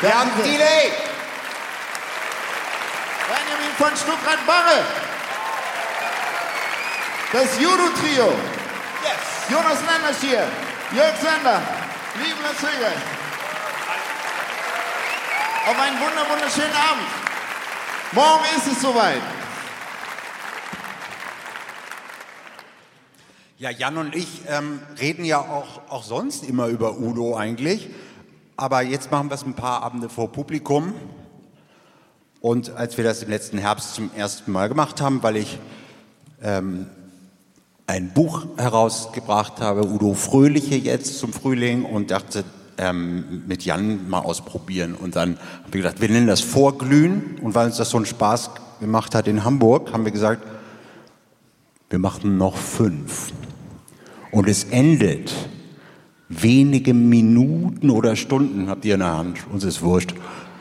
Wir haben Delay. Benjamin von Stuckrad-Barre. Das Judo-Trio. Yes. Jonas Landerschier, Jörg Sander, Liebler Zöger. Auf einen wunderschönen Abend. Morgen ist es soweit. Ja, Jan und ich reden ja auch sonst immer über Udo eigentlich. Aber jetzt machen wir es ein paar Abende vor Publikum. Und als wir das im letzten Herbst zum ersten Mal gemacht haben, weil ich ein Buch herausgebracht habe, Udo Fröhliche jetzt zum Frühling, und dachte, mit Jan mal ausprobieren. Und dann haben wir gedacht, wir nennen das Vorglühen. Und weil uns das so einen Spaß gemacht hat in Hamburg, haben wir gesagt, wir machen noch 5. Und es endet wenige Minuten oder Stunden, habt ihr in der Hand, uns ist wurscht,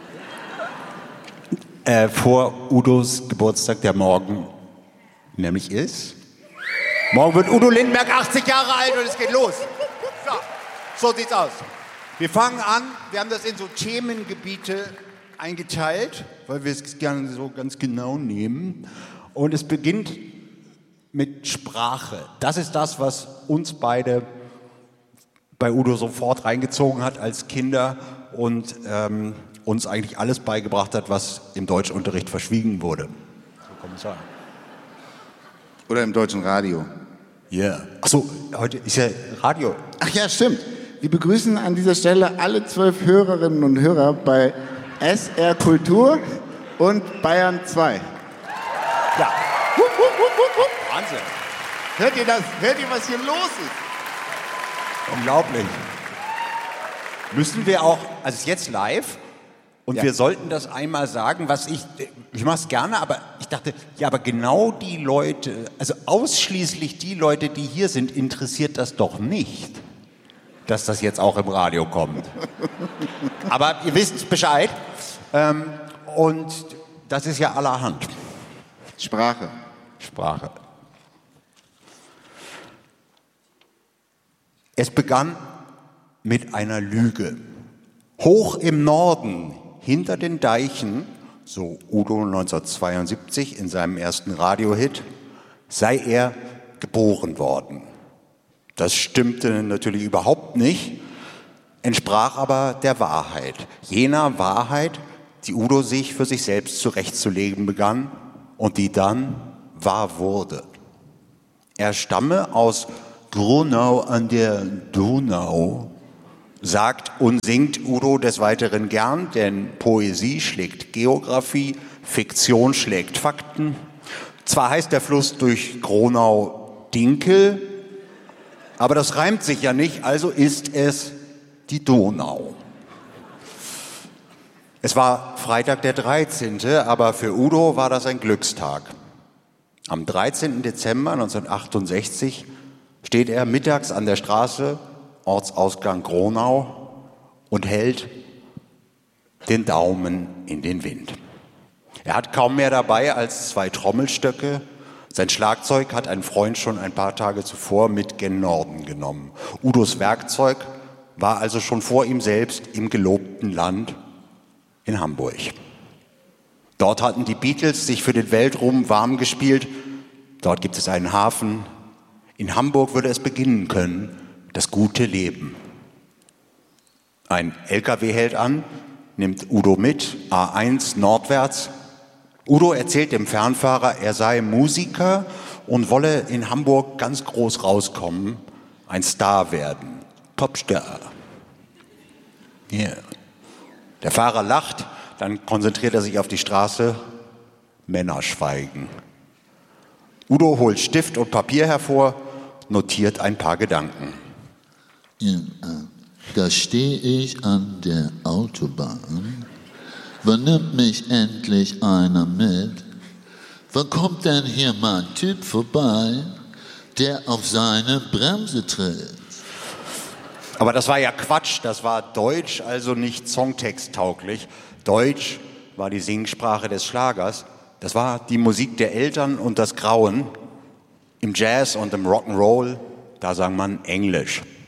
vor Udos Geburtstag, der morgen nämlich ist. Morgen wird Udo Lindenberg 80 Jahre alt und es geht los. So sieht's aus. Wir fangen an, wir haben das in so Themengebiete eingeteilt, weil wir es gerne so ganz genau nehmen. Und es beginnt mit Sprache. Das ist das, was uns beide bei Udo sofort reingezogen hat als Kinder und uns eigentlich alles beigebracht hat, was im Deutschunterricht verschwiegen wurde. So kann man sagen. Oder im deutschen Radio. Ja. Yeah. Achso, heute ist ja Radio. Ach ja, stimmt. Wir begrüßen an dieser Stelle alle 12 Hörerinnen und Hörer bei SR Kultur und Bayern 2. Ja. Wahnsinn. Hört ihr das? Hört ihr, was hier los ist? Unglaublich. Müssen wir auch, also es ist jetzt live und wir sollten das einmal sagen, was ich mache es gerne, aber ich dachte, ja, aber genau die Leute, also ausschließlich die Leute, die hier sind, interessiert das doch nicht, dass das jetzt auch im Radio kommt. Aber ihr wisst Bescheid und das ist ja allerhand. Sprache. Es begann mit einer Lüge. Hoch im Norden, hinter den Deichen, so Udo 1972 in seinem ersten Radiohit, sei er geboren worden. Das stimmte natürlich überhaupt nicht, entsprach aber der Wahrheit. Jener Wahrheit, die Udo sich für sich selbst zurechtzulegen begann und die dann wahr wurde. Er stamme aus Grunau an der Donau, sagt und singt Udo des Weiteren gern, denn Poesie schlägt Geografie, Fiktion schlägt Fakten. Zwar heißt der Fluss durch Gronau Dinkel, aber das reimt sich ja nicht, also ist es die Donau. Es war Freitag der 13., aber für Udo war das ein Glückstag. Am 13. Dezember 1968 steht er mittags an der Straße, Ortsausgang Gronau, und hält den Daumen in den Wind. Er hat kaum mehr dabei als 2 Trommelstöcke. Sein Schlagzeug hat ein Freund schon ein paar Tage zuvor mit gen Norden genommen. Udos Werkzeug war also schon vor ihm selbst im gelobten Land in Hamburg. Dort hatten die Beatles sich für den Weltruhm warm gespielt. Dort gibt es einen Hafen. In Hamburg würde es beginnen können, das gute Leben. Ein LKW hält an, nimmt Udo mit, A1 nordwärts. Udo erzählt dem Fernfahrer, er sei Musiker und wolle in Hamburg ganz groß rauskommen, ein Star werden, Popstar. Yeah. Der Fahrer lacht, dann konzentriert er sich auf die Straße, Männer schweigen. Udo holt Stift und Papier hervor, notiert ein paar Gedanken. Ja, da stehe ich an der Autobahn. Wann nimmt mich endlich einer mit? Wann kommt denn hier mal ein Typ vorbei, der auf seine Bremse tritt? Aber das war ja Quatsch, das war Deutsch, also nicht songtexttauglich. Deutsch war die Singsprache des Schlagers. Das war die Musik der Eltern und das Grauen. Im Jazz und im Rock'n'Roll, da sang man Englisch.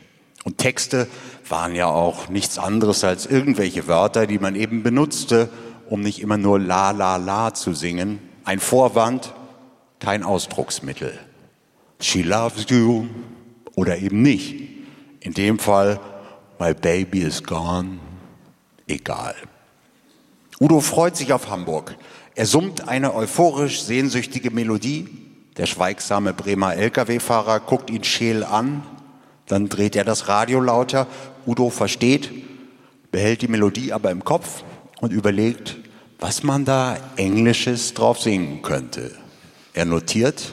Und Texte waren ja auch nichts anderes als irgendwelche Wörter, die man eben benutzte, um nicht immer nur la la la zu singen. Ein Vorwand, kein Ausdrucksmittel. She loves you oder eben nicht. In dem Fall, my baby is gone. Egal. Udo freut sich auf Hamburg. Er summt eine euphorisch sehnsüchtige Melodie. Der schweigsame Bremer Lkw-Fahrer guckt ihn scheel an. Dann dreht er das Radio lauter. Udo versteht, behält die Melodie aber im Kopf und überlegt, was man da Englisches drauf singen könnte. Er notiert: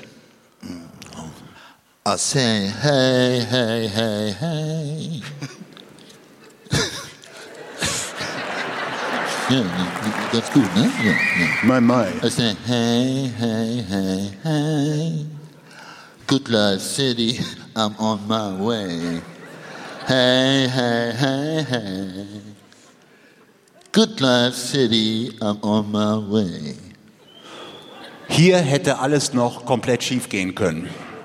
I say, hey, hey, hey, hey. Ja, ganz gut, ne? Ja, ja. My. I say, hey, hey, hey, hey. Good Life City, I'm on my way. Hey, hey, hey, hey. Good Life City, I'm on my way. Hier hätte alles noch komplett schief gehen können.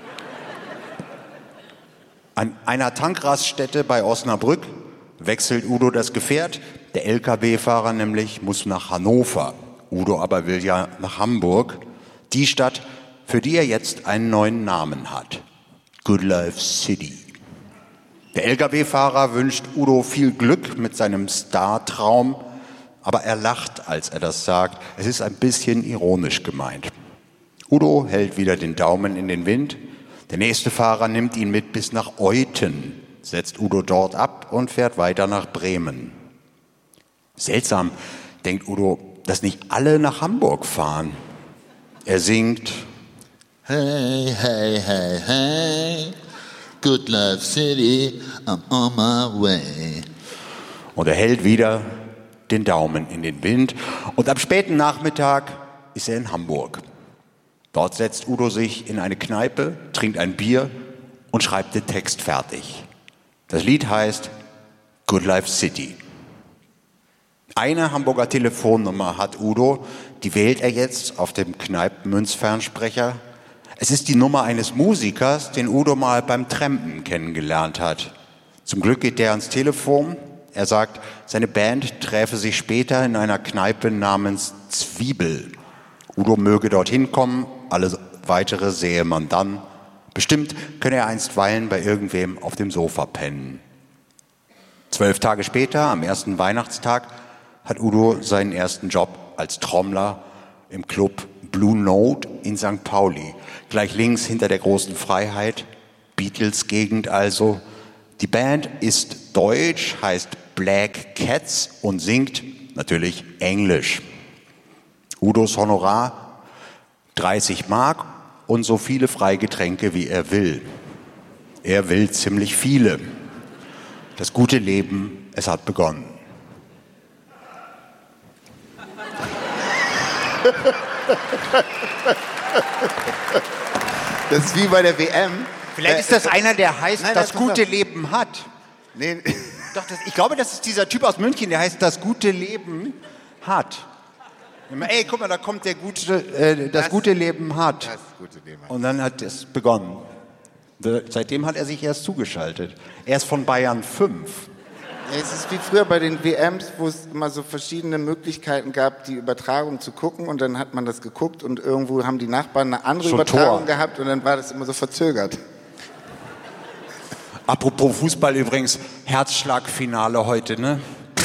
An einer Tankraststätte bei Osnabrück wechselt Udo das Gefährt. Der Lkw-Fahrer nämlich muss nach Hannover. Udo aber will ja nach Hamburg. Die Stadt, für die er jetzt einen neuen Namen hat. Good Life City. Der Lkw-Fahrer wünscht Udo viel Glück mit seinem Star-Traum, aber er lacht, als er das sagt. Es ist ein bisschen ironisch gemeint. Udo hält wieder den Daumen in den Wind. Der nächste Fahrer nimmt ihn mit bis nach Euthen, setzt Udo dort ab und fährt weiter nach Bremen. Seltsam, denkt Udo, dass nicht alle nach Hamburg fahren. Er singt: Hey, hey, hey, hey. Good Life City, I'm on my way. Und er hält wieder den Daumen in den Wind. Und am späten Nachmittag ist er in Hamburg. Dort setzt Udo sich in eine Kneipe, trinkt ein Bier und schreibt den Text fertig. Das Lied heißt Good Life City. Eine Hamburger Telefonnummer hat Udo, die wählt er jetzt auf dem Kneipen-Münzfernsprecher. Es ist die Nummer eines Musikers, den Udo mal beim Trampen kennengelernt hat. Zum Glück geht der ans Telefon. Er sagt, seine Band träfe sich später in einer Kneipe namens Zwiebel. Udo möge dorthin kommen, alles Weitere sähe man dann. Bestimmt könne er einstweilen bei irgendwem auf dem Sofa pennen. 12 Tage später, am ersten Weihnachtstag, hat Udo seinen ersten Job als Trommler im Club Blue Note in St. Pauli. Gleich links hinter der großen Freiheit, Beatles-Gegend also. Die Band ist deutsch, heißt Black Cats und singt natürlich Englisch. Udos Honorar 30 Mark und so viele Freigetränke, wie er will. Er will ziemlich viele. Das gute Leben, es hat begonnen. Das ist wie bei der WM. Vielleicht ist das einer, der heißt, nein, das gute auf. Leben hat. Nee. Doch, ich glaube, das ist dieser Typ aus München, der heißt, das gute Leben hat. Ey, guck mal, da kommt der das gute Leben hat. Das gute Leben hat. Und dann hat es begonnen. Seitdem hat er sich erst zugeschaltet. Er ist von Bayern 5. Es ist wie früher bei den WMs, wo es immer so verschiedene Möglichkeiten gab, die Übertragung zu gucken, und dann hat man das geguckt und irgendwo haben die Nachbarn eine andere Schon Übertragung Tor. gehabt und dann war das immer so verzögert. Apropos Fußball übrigens, Herzschlagfinale heute, ne?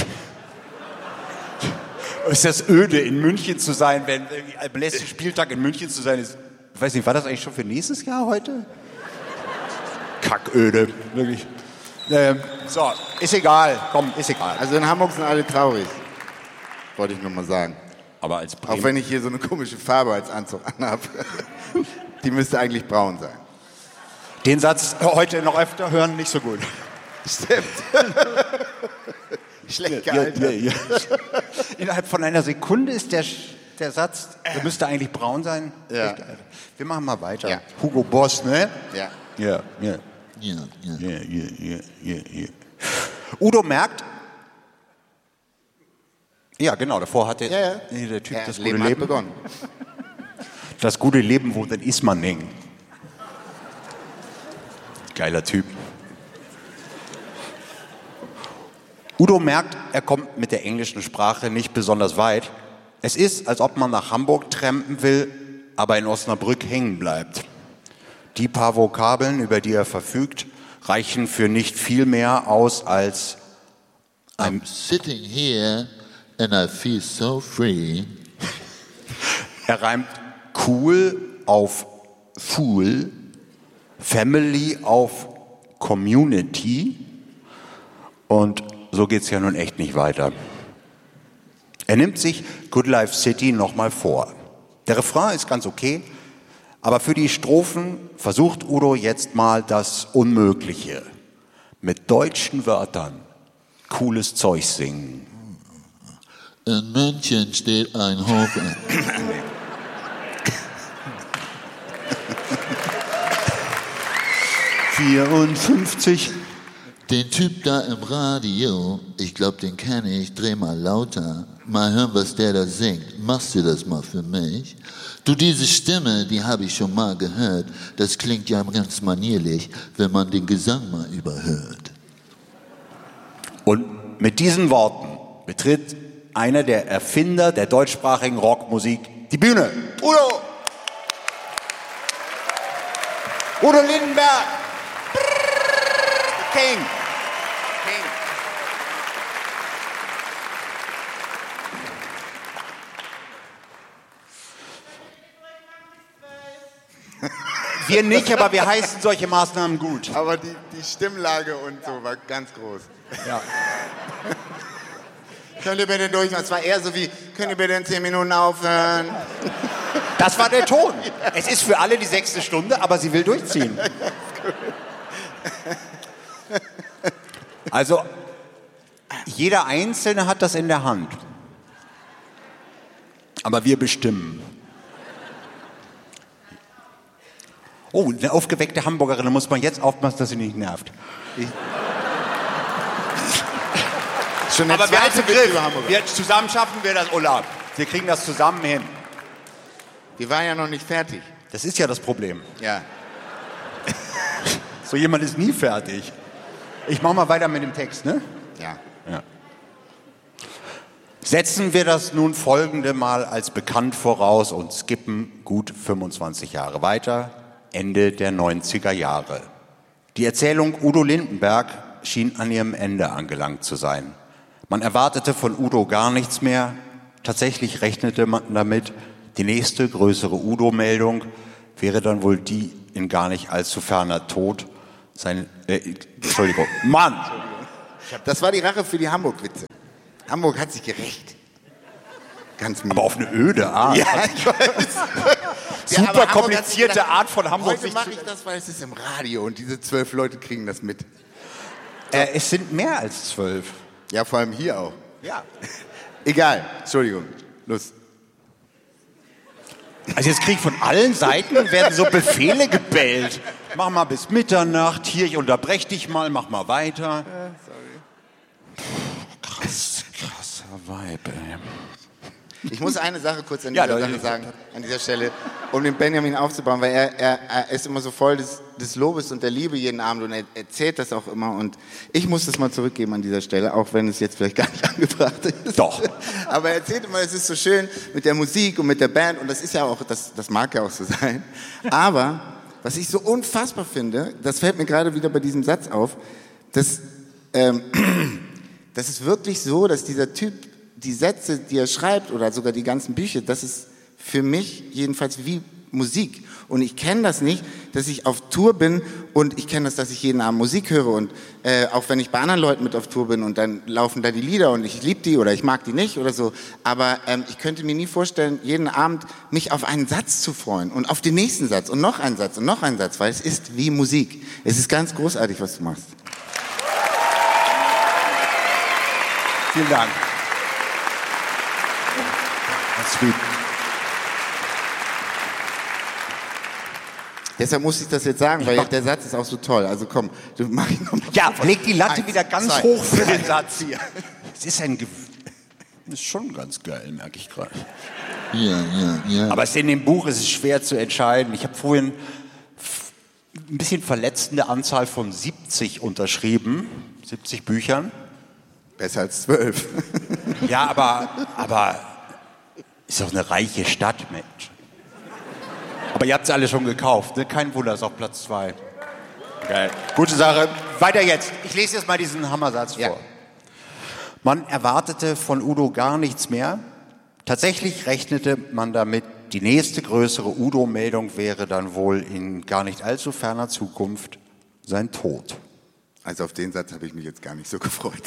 Ist das öde, in München zu sein, wenn am letzten Spieltag in München zu sein ist? Ich weiß nicht, war das eigentlich schon für nächstes Jahr heute? Kacköde, wirklich. So, ist egal, komm, ist egal. Also in Hamburg sind alle traurig, wollte ich nur mal sagen. Aber als Auch wenn ich hier so eine komische Farbe als Anzug anhabe. Die müsste eigentlich braun sein. Den Satz heute noch öfter hören, nicht so gut. Stimmt. Schlecht gealtert. Ja. Innerhalb von einer Sekunde ist der Satz, der müsste eigentlich braun sein. Ja. Wir machen mal weiter. Ja. Hugo Boss, ne? Ja. Ja. Ja. Udo merkt, ja genau, davor hat Ja. der Typ das gute Leben hat Leben. begonnen. Das gute Leben wohnt in Ismaning. Geiler Typ. Udo merkt, er kommt mit der englischen Sprache nicht besonders weit. Es ist, als ob man nach Hamburg trampen will, aber in Osnabrück hängen bleibt. Die paar Vokabeln, über die er verfügt, reichen für nicht viel mehr aus als I'm sitting here and I feel so free. Er reimt cool auf fool, family auf community und so geht's ja nun echt nicht weiter. Er nimmt sich Good Life City nochmal vor. Der Refrain ist ganz okay, aber für die Strophen versucht Udo jetzt mal das Unmögliche. Mit deutschen Wörtern cooles Zeug singen. In München steht ein Hof. 54. Den Typ da im Radio, ich glaub, den kenne ich, dreh mal lauter. Mal hören, was der da singt. Machst du das mal für mich? Du, diese Stimme, die habe ich schon mal gehört. Das klingt ja ganz manierlich, wenn man den Gesang mal überhört. Und mit diesen Worten betritt einer der Erfinder der deutschsprachigen Rockmusik die Bühne. Udo! Udo Lindenberg! King! Wir nicht, aber wir heißen solche Maßnahmen gut. Aber die Stimmlage und so war ganz groß. Ja. Könnt ihr bitte durchmachen? Es war eher so wie, könnt ihr bitte in 10 Minuten aufhören? Das war der Ton. Es ist für alle die 6. Stunde, aber sie will durchziehen. Also, jeder Einzelne hat das in der Hand. Aber wir bestimmen. Oh, eine aufgeweckte Hamburgerin, da muss man jetzt aufpassen, dass sie nicht nervt. Schon der Aber wir zweite haben Witz Griff. über Hamburg. Zusammen schaffen wir das, Ulla. Wir kriegen das zusammen hin. Wir waren ja noch nicht fertig. Das ist ja das Problem. Ja. So jemand ist nie fertig. Ich mache mal weiter mit dem Text, ne? Ja. Ja. Setzen wir das nun folgende Mal als bekannt voraus und skippen gut 25 Jahre weiter, Ende der 90er Jahre. Die Erzählung Udo Lindenberg schien an ihrem Ende angelangt zu sein. Man erwartete von Udo gar nichts mehr. Tatsächlich rechnete man damit, die nächste größere Udo-Meldung wäre dann wohl die in gar nicht allzu ferner Tod. Entschuldigung, Mann! Das war die Rache für die Hamburg-Witze. Hamburg hat sich gerecht. Ganz müde. Aber auf eine öde Art. Ja, ich weiß. Super aber Hamburg komplizierte hat sich gedacht, Art von Hamburg. Heute mache ich das, weil es ist im Radio und diese 12 Leute kriegen das mit. Es sind mehr als 12. Ja, vor allem hier auch. Ja. Egal, Entschuldigung. Los. Also jetzt krieg ich von allen Seiten werden so Befehle gebellt. Mach mal bis Mitternacht, hier, ich unterbrech dich mal, mach mal weiter. Krasser Vibe, ey. Ich muss eine Sache kurz an Ja, dieser Leute. Sache sagen, an dieser Stelle, um den Benjamin aufzubauen, weil er ist immer so voll des Lobes und der Liebe jeden Abend und er erzählt das auch immer und ich muss das mal zurückgeben an dieser Stelle, auch wenn es jetzt vielleicht gar nicht angebracht ist. Doch. Aber er erzählt immer, es ist so schön mit der Musik und mit der Band und das ist ja auch, das mag ja auch so sein. Aber was ich so unfassbar finde, das fällt mir gerade wieder bei diesem Satz auf, das ist wirklich so, dass dieser Typ die Sätze, die er schreibt oder sogar die ganzen Bücher, das ist für mich jedenfalls wie Musik. Und ich kenne das nicht, dass ich auf Tour bin und ich kenne das, dass ich jeden Abend Musik höre und auch wenn ich bei anderen Leuten mit auf Tour bin und dann laufen da die Lieder und ich liebe die oder ich mag die nicht oder so, aber ich könnte mir nie vorstellen, jeden Abend mich auf einen Satz zu freuen und auf den nächsten Satz und noch einen Satz und noch einen Satz, weil es ist wie Musik. Es ist ganz großartig, was du machst. Vielen Dank. Sweet. Deshalb muss ich das jetzt sagen, weil der Satz ist auch so toll. Also komm, du mach ihn nochmal. Ja, leg die Latte 1, wieder ganz 2, hoch für 3, den Satz. 4. Es ist ist schon ganz geil, merke ich gerade. Ja. Aber in dem Buch ist es schwer zu entscheiden. Ich habe vorhin ein bisschen verletzende Anzahl von 70 unterschrieben, 70 Büchern. Besser als 12. Ja, aber ist doch eine reiche Stadt, Mensch. Aber ihr habt es alle schon gekauft, ne? Kein Wunder, ist auf Platz 2. Geil. Gute Sache. Weiter jetzt. Ich lese jetzt mal diesen Hammersatz vor. Man erwartete von Udo gar nichts mehr. Tatsächlich rechnete man damit, die nächste größere Udo-Meldung wäre dann wohl in gar nicht allzu ferner Zukunft sein Tod. Also auf den Satz habe ich mich jetzt gar nicht so gefreut.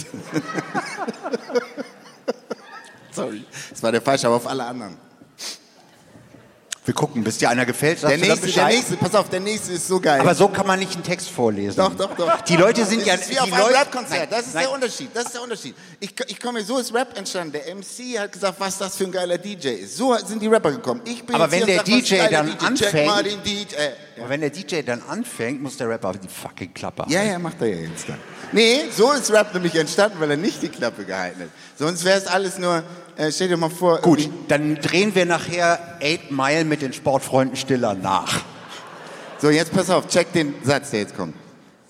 Sorry, das war der falsche, aber auf alle anderen. Wir gucken, bis dir einer gefällt. Der nächste, pass auf, der nächste ist so geil. Aber so kann man nicht einen Text vorlesen. Doch. Die Leute sind das ist wie auf einem Rap-Konzert. Das ist Nein. der Unterschied. Ich komme, so ist Rap entstanden. Der MC hat gesagt, was das für ein geiler DJ ist. So sind die Rapper gekommen. Ich bin aber jetzt wenn hier der und sag, DJ was dann DJ. anfängt, Check mal den DJ. Aber wenn der DJ dann anfängt, muss der Rapper die fucking Klappe halten. Ja, macht er ja jetzt dann. Nee, so ist Rap nämlich entstanden, weil er nicht die Klappe gehalten hat. Sonst wäre es alles nur, stell dir mal vor. Gut, dann drehen wir nachher 8 Mile mit den Sportfreunden Stiller nach. So, jetzt pass auf, check den Satz, der jetzt kommt.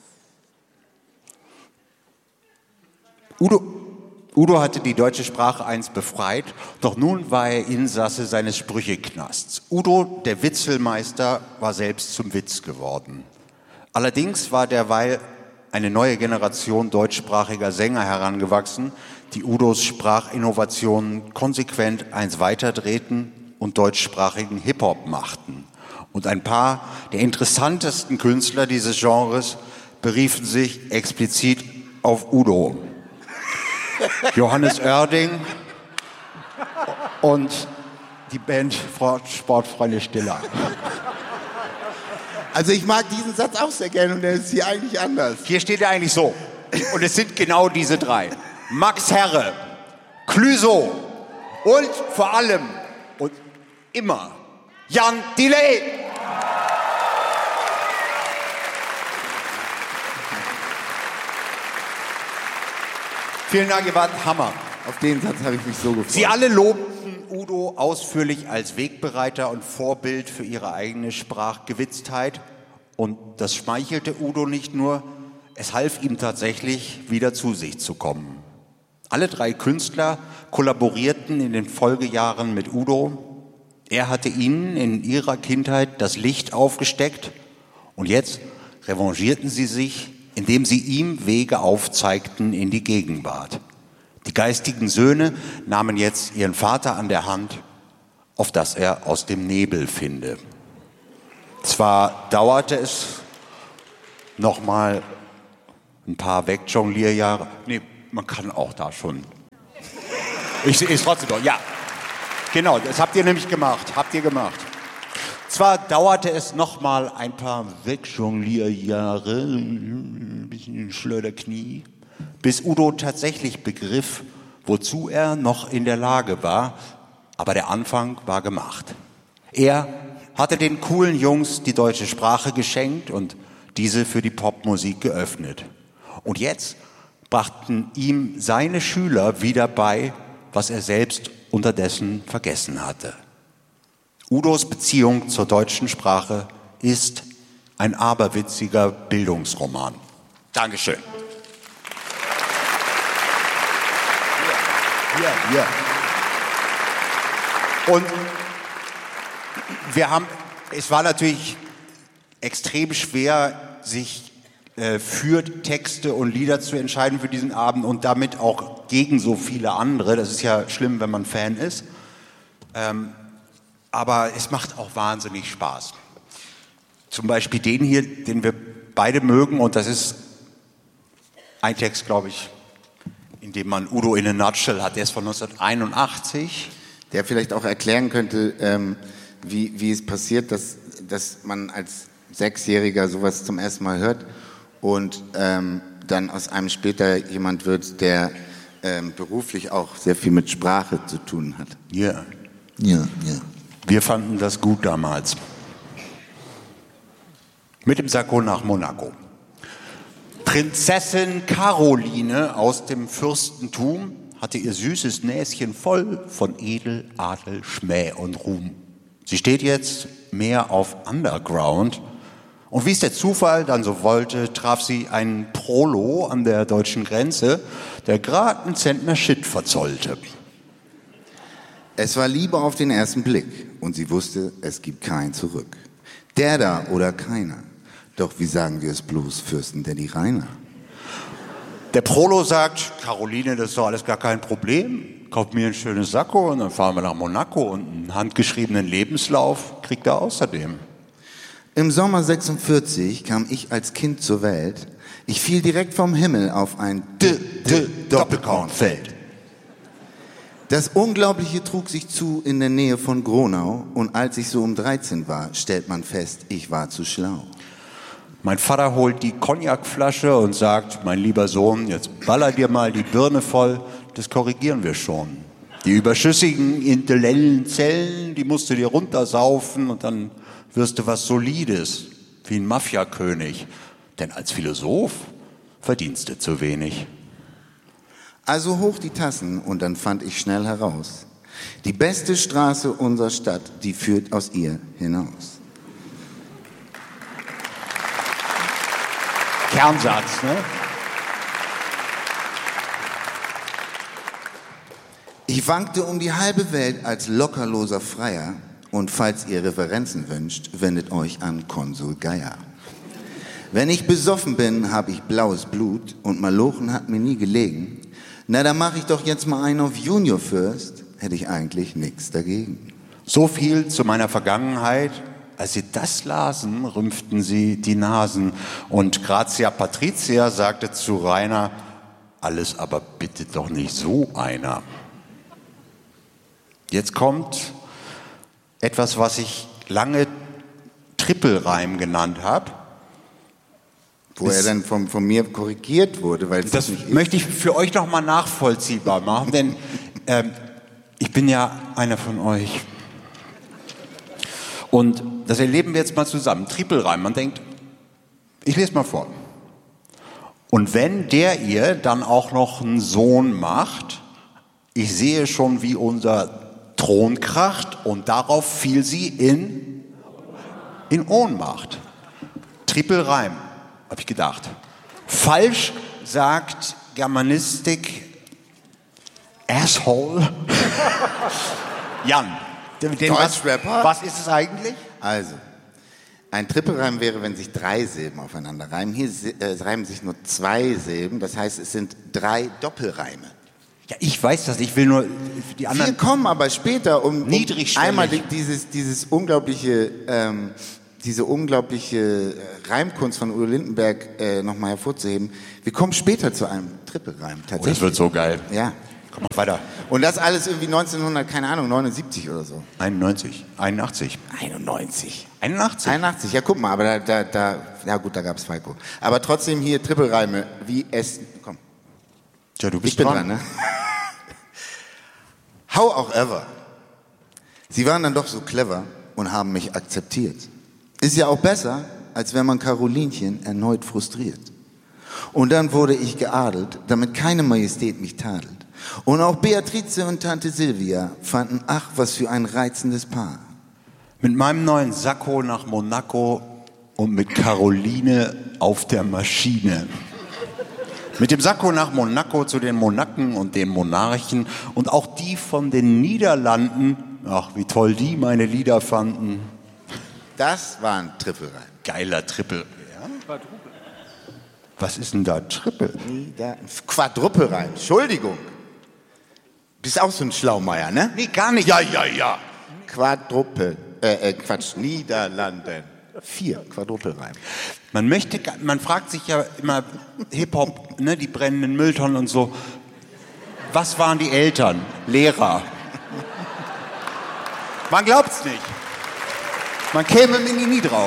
Udo hatte die deutsche Sprache einst befreit, doch nun war er Insasse seines Sprücheknasts. Udo, der Witzelmeister, war selbst zum Witz geworden. Allerdings war derweil eine neue Generation deutschsprachiger Sänger herangewachsen, die Udos Sprachinnovationen konsequent eins weiterdrehten und deutschsprachigen Hip-Hop machten. Und ein paar der interessantesten Künstler dieses Genres beriefen sich explizit auf Udo. Johannes Oerding und die Band Sportfreunde Stiller. Also ich mag diesen Satz auch sehr gerne und der ist hier eigentlich anders. Hier steht er eigentlich so. Und es sind genau diese 3. Max Herre, Clüso und vor allem und immer Jan Delay. Vielen Dank, ihr wart Hammer. Auf den Satz habe ich mich so gefreut. Sie alle lobten Udo ausführlich als Wegbereiter und Vorbild für ihre eigene Sprachgewitztheit. Und das schmeichelte Udo nicht nur, es half ihm tatsächlich, wieder zu sich zu kommen. Alle 3 Künstler kollaborierten in den Folgejahren mit Udo. Er hatte ihnen in ihrer Kindheit das Licht aufgesteckt und jetzt revanchierten sie sich, indem sie ihm Wege aufzeigten in die Gegenwart. Die geistigen Söhne nahmen jetzt ihren Vater an der Hand, auf dass er aus dem Nebel finde. Zwar dauerte es noch mal ein paar Wegjonglierjahre. Nee, man kann auch da schon. Ich sehe es trotzdem doch. Ja, genau, das habt ihr nämlich gemacht. Zwar dauerte es noch mal ein paar Wegjonglierjahre, ein bisschen Schleuderknie, bis Udo tatsächlich begriff, wozu er noch in der Lage war. Aber der Anfang war gemacht. Er hatte den coolen Jungs die deutsche Sprache geschenkt und diese für die Popmusik geöffnet. Und jetzt brachten ihm seine Schüler wieder bei, was er selbst unterdessen vergessen hatte. Udos Beziehung zur deutschen Sprache ist ein aberwitziger Bildungsroman. Dankeschön. Ja. Und es war natürlich extrem schwer, sich für Texte und Lieder zu entscheiden für diesen Abend und damit auch gegen so viele andere. Das ist ja schlimm, wenn man Fan ist. Aber es macht auch wahnsinnig Spaß. Zum Beispiel den hier, den wir beide mögen, und das ist ein Text, glaube ich, in dem man Udo in a nutshell hat. Der ist von 1981. Der vielleicht auch erklären könnte, wie es passiert, dass man als Sechsjähriger sowas zum ersten Mal hört und dann aus einem später jemand wird, der beruflich auch sehr viel mit Sprache zu tun hat. Ja. Ja. Wir fanden das gut damals. Mit dem Sakko nach Monaco. Prinzessin Caroline aus dem Fürstentum hatte ihr süßes Näschen voll von Edel, Adel, Schmäh und Ruhm. Sie steht jetzt mehr auf Underground Und wie es der Zufall dann so wollte, traf sie einen Prolo an der deutschen Grenze, der gerade einen Zentner Shit verzollte. Es war Liebe auf den ersten Blick und sie wusste, es gibt kein Zurück. Der da oder keiner. Doch wie sagen wir es bloß, Fürsten Danny Rainer? Der Prolo sagt, Caroline, das ist doch alles gar kein Problem. Kauf mir ein schönes Sakko und dann fahren wir nach Monaco und einen handgeschriebenen Lebenslauf kriegt er außerdem. Im Sommer 46 kam ich als Kind zur Welt. Ich fiel direkt vom Himmel auf ein Doppelkornfeld. Das Unglaubliche trug sich zu in der Nähe von Gronau und als ich so um 13 war, stellt man fest, ich war zu schlau. Mein Vater holt die Cognacflasche und sagt, mein lieber Sohn, jetzt baller dir mal die Birne voll, das korrigieren wir schon. Die überschüssigen intellektuellen Zellen, die musst du dir runtersaufen und dann wirst du was Solides, wie ein Mafiakönig. Denn als Philosoph verdienst du zu wenig. Also hoch die Tassen und dann fand ich schnell heraus, die beste Straße unserer Stadt, die führt aus ihr hinaus. Kernsatz, ne? Ich wankte um die halbe Welt als lockerloser Freier und falls ihr Referenzen wünscht, wendet euch an Konsul Geier. Wenn ich besoffen bin, habe ich blaues Blut und Malochen hat mir nie gelegen. Na, da mache ich doch jetzt mal einen auf Junior First, hätte ich eigentlich nichts dagegen. So viel zu meiner Vergangenheit. Als sie das lasen, rümpften sie die Nasen. Und Grazia Patricia sagte zu Rainer, alles aber bitte doch nicht so einer. Jetzt kommt etwas, was ich lange Trippelreim genannt habe. Wo er dann von mir korrigiert wurde, weil es das nicht möchte ich für euch noch mal nachvollziehbar machen, denn ich bin ja einer von euch. Und das erleben wir jetzt mal zusammen. Trippelreim, man denkt, ich lese mal vor. Und wenn der ihr dann auch noch einen Sohn macht, ich sehe schon, wie unser Thron kracht und darauf fiel sie in Ohnmacht. Trippelreim, habe ich gedacht. Falsch sagt Germanistik Asshole. Jan, Deutschrapper? was ist es eigentlich? Also, ein Trippelreim wäre, wenn sich 3 Silben aufeinander reimen. Hier reimen sich nur 2 Silben, das heißt, es sind 3 Doppelreime. Ja, ich weiß das, ich will nur die anderen... Wir kommen aber später, um Niedrigschwellig. einmal diese unglaubliche Reimkunst von Udo Lindenberg nochmal hervorzuheben. Wir kommen später zu einem Trippelreim Oh, tatsächlich. das wird so geil. Ja. Komm mal weiter. Und das alles irgendwie 79 oder so. 81, 81. 91. 81? 81, ja guck mal, aber ja gut, da gab es Falco. Aber trotzdem hier Trippelreime, wie Essen, komm. Ja, du bist Ich bin dran, ne? How auch ever. Sie waren dann doch so clever und haben mich akzeptiert. Ist ja auch besser, als wenn man Carolinchen erneut frustriert. Und dann wurde ich geadelt, damit keine Majestät mich tadelt. Und auch Beatrice und Tante Silvia fanden, ach, was für ein reizendes Paar. Mit meinem neuen Sakko nach Monaco und mit Caroline auf der Maschine. Mit dem Sakko nach Monaco zu den Monaken und den Monarchen und auch die von den Niederlanden. Ach, wie toll die meine Lieder fanden. Das war ein Trippelreim. Geiler Trippel. Ja? Was ist denn da Trippel? Quadruppelreim, Entschuldigung. Bist auch so ein Schlaumeier, ne? Nee, gar nicht. Ja. Niederlanden. 4 Quadruppelreim. Man fragt sich ja immer, Hip-Hop, ne, die brennenden Mülltonnen und so. Was waren die Eltern? Lehrer. Man glaubt's nicht. Man käme nie drauf.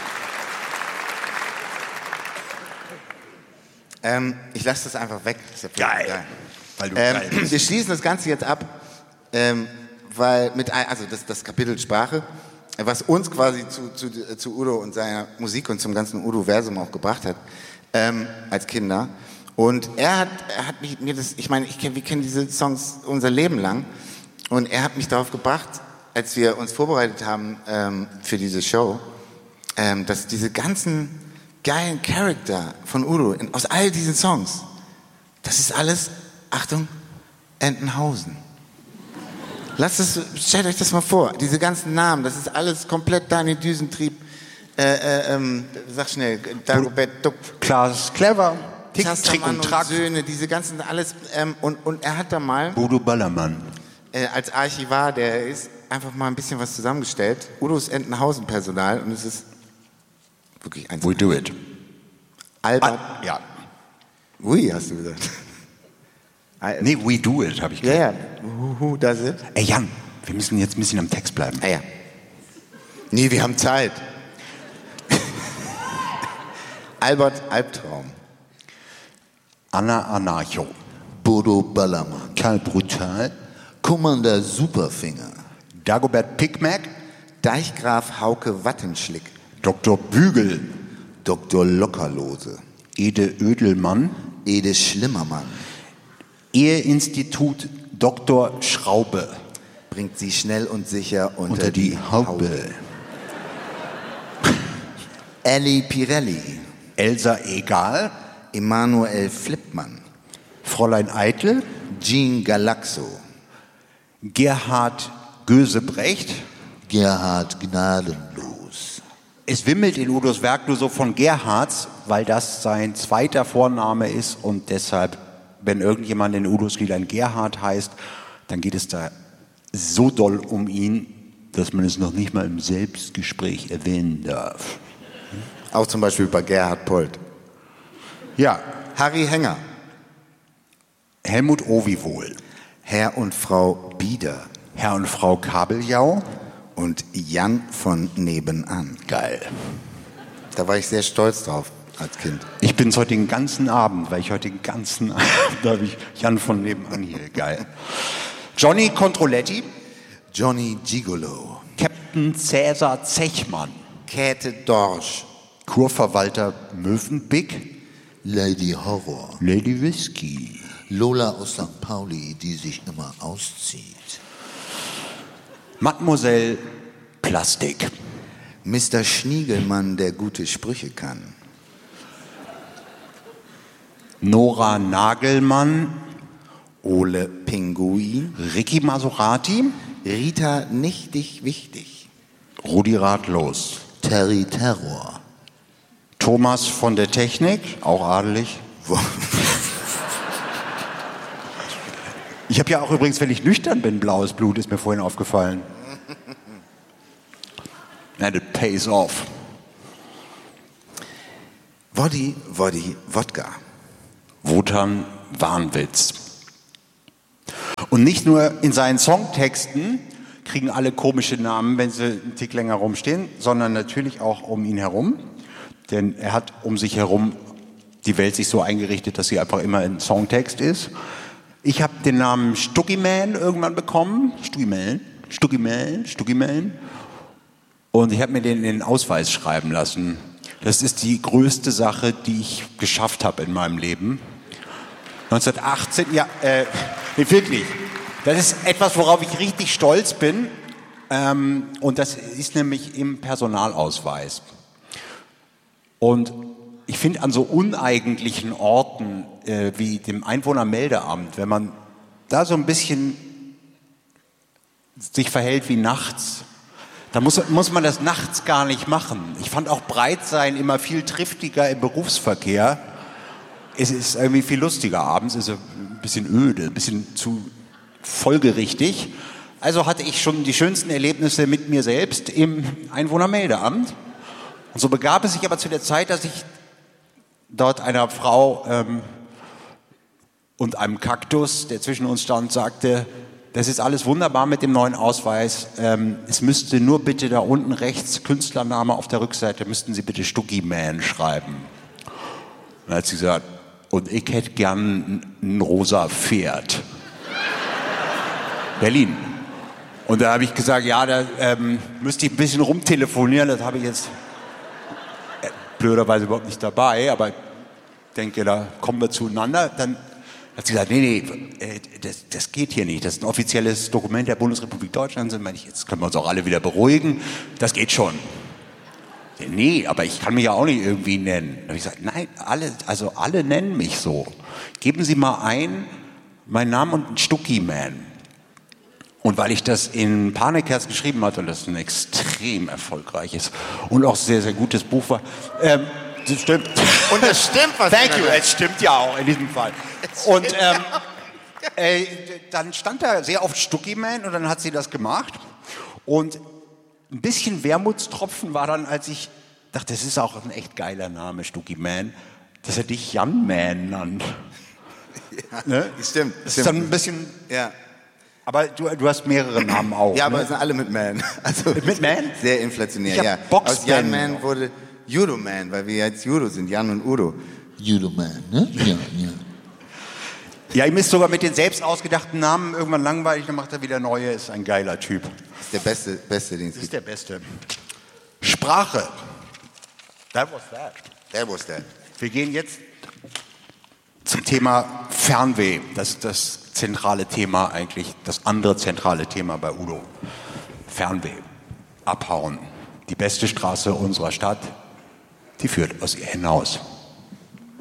Ich lasse das einfach weg. Das ist ja Geil. Weil du geil bist. Wir schließen das Ganze jetzt ab, weil das Kapitel Sprache, was uns quasi zu Udo und seiner Musik und zum ganzen Udo-Versum auch gebracht hat, als Kinder. Und er hat mir das, ich meine, wir kennen diese Songs unser Leben lang. Und er hat mich darauf gebracht, als wir uns vorbereitet haben für diese Show, dass diese ganzen geilen Charakter von Udo aus all diesen Songs, das ist alles, Achtung, Entenhausen. Stellt euch das mal vor, diese ganzen Namen, das ist alles komplett Daniel Düsentrieb, sag schnell, Dagobert Duck, Klaas Clever, Trick Tastermann und Track, Söhne, diese ganzen alles, und er hat da mal, Bodo Ballermann. als Archivar, der ist einfach mal ein bisschen was zusammengestellt, Udos Entenhausen-Personal, und es ist wirklich eins. We do it. Albert, Ja. Ui, hast du gesagt. Nee, we do it, habe ich Ja, gesagt. ja, who does it? Ey Jan, wir müssen jetzt ein bisschen am Text bleiben. Ah ja. Nee, wir haben Zeit. Albert Albtraum. Anna Anarcho. Bodo Ballermann. Karl Brutal. Commander Superfinger. Dagobert Pickmack. Deichgraf Hauke Wattenschlick. Dr. Bügel. Dr. Lockerlose. Ede Ödelmann. Ede Schlimmermann. Eheinstitut Dr. Schraube. Bringt sie schnell und sicher Unter die Haube. Elli Pirelli. Elsa Egal. Emanuel Flippmann. Fräulein Eitel. Jean Galaxo. Gerhard Gösebrecht. Gerhard Gnadenlos. Es wimmelt in Udos Werk nur so von Gerhards, weil das sein zweiter Vorname ist und deshalb, wenn irgendjemand in Udos Liedern Gerhard heißt, dann geht es da so doll um ihn, dass man es noch nicht mal im Selbstgespräch erwähnen darf. Auch zum Beispiel bei Gerhard Polt. Ja, Harry Henger. Helmut Oviwohl. Herr und Frau Bieder. Herr und Frau Kabeljau. Und Jan von nebenan. Geil. Da war ich sehr stolz drauf als Kind. Ich bin's heute den ganzen Abend, weil ich heute den ganzen Abend habe ich Jan von nebenan hier. Geil. Johnny Controletti. Johnny Gigolo. Captain Cäsar Zechmann. Käthe Dorsch. Kurverwalter Mövenpick. Lady Horror. Lady Whisky. Lola aus St. Pauli, die sich immer auszieht. Mademoiselle Plastik. Mr. Schniegelmann, der gute Sprüche kann. Nora Nagelmann. Ole Pinguin. Ricky Maserati. Rita Nichtig Wichtig. Rudi Ratlos. Terry Terror. Thomas von der Technik, auch adelig. Ich habe ja auch übrigens, wenn ich nüchtern bin, blaues Blut, ist mir vorhin aufgefallen. And it pays off. Woddy, Wodka. Wotan Wahnwitz. Und nicht nur in seinen Songtexten kriegen alle komische Namen, wenn sie einen Tick länger rumstehen, sondern natürlich auch um ihn herum. Denn er hat um sich herum die Welt sich so eingerichtet, dass sie einfach immer ein Songtext ist. Ich habe den Namen Stuckiman irgendwann bekommen. Stuckiman. Und ich habe mir den in den Ausweis schreiben lassen. Das ist die größte Sache, die ich geschafft habe in meinem Leben. 1918, nee, wirklich. Das ist etwas, worauf ich richtig stolz bin. Und das ist nämlich im Personalausweis. Und ich finde an so uneigentlichen Orten wie dem Einwohnermeldeamt, wenn man da so ein bisschen sich verhält wie nachts, dann muss man das nachts gar nicht machen. Ich fand auch Breitsein immer viel triftiger im Berufsverkehr. Es ist irgendwie viel lustiger abends, ist ein bisschen öde, ein bisschen zu folgerichtig. Also hatte ich schon die schönsten Erlebnisse mit mir selbst im Einwohnermeldeamt. Und so begab es sich aber zu der Zeit, dass ich dort einer Frau und einem Kaktus, der zwischen uns stand, sagte, das ist alles wunderbar mit dem neuen Ausweis. Es müsste nur bitte da unten rechts, Künstlername auf der Rückseite, müssten Sie bitte Stuckiman schreiben. Und dann hat sie gesagt, und ich hätte gern ein rosa Pferd. Berlin. Und da habe ich gesagt, ja, da müsste ich ein bisschen rumtelefonieren, das habe ich jetzt blöderweise überhaupt nicht dabei, aber ich denke, da kommen wir zueinander. Dann hat sie gesagt, nee, das geht hier nicht. Das ist ein offizielles Dokument der Bundesrepublik Deutschland. Dann meine ich, jetzt können wir uns auch alle wieder beruhigen. Das geht schon. nee, aber ich kann mich ja auch nicht irgendwie nennen. Da habe ich gesagt, nein, alle nennen mich so. Geben Sie mal meinen Namen und Stucki-Man. Und weil ich das in Panikherz geschrieben hatte und das ein extrem erfolgreiches und auch sehr, sehr gutes Buch war, das stimmt. Und das stimmt, was Thank you, es stimmt ja auch in diesem Fall. Und dann stand da sehr oft Stucki-Man und dann hat sie das gemacht. Und ein bisschen Wermutstropfen war dann, als ich dachte, das ist auch ein echt geiler Name, Stucki-Man, dass er dich Jan-Man nannt. Ja, ne? Stimmt. Das ist dann ein bisschen... Ja. Aber du hast mehrere Namen auch. Ja, aber ne? es sind alle mit Man. Also mit Man? Sehr inflationär, Ich hab ja. Boxman. Aus Jan Man wurde Judo Man, weil wir jetzt Judo sind, Jan und Udo. Judo Man, ne? Ja, ja. Ja, ihm ist sogar mit den selbst ausgedachten Namen irgendwann langweilig, dann macht er wieder neue, ist ein geiler Typ. Ist der beste, den es Das gibt. ist der Beste. Sprache. That was that. Der was der. Wir gehen jetzt zum Thema Fernweh. Das ist das zentrale Thema eigentlich, das andere zentrale Thema bei Udo. Fernweh. Abhauen. Die beste Straße unserer Stadt, die führt aus ihr hinaus.